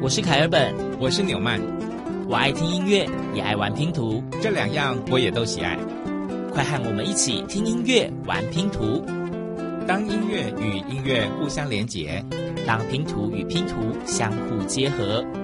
我是凯尔本， 我是纽曼。 我爱听音乐，也爱玩拼图， 这两样我也都喜爱。 快和我们一起听音乐，玩拼图。 当音乐与音乐互相连结， 当拼图与拼图相互结合。